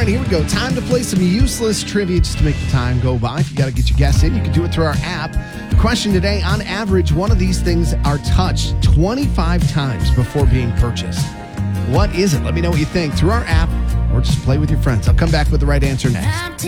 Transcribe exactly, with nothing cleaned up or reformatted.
right, here we go. Time to play some useless trivia just to make the time go by. If you got to get your guess in, you can do it through our app. The question today, on average, one of these things are touched twenty-five times before being purchased. What is it? Let me know what you think through our app or just play with your friends. I'll come back with the right answer next.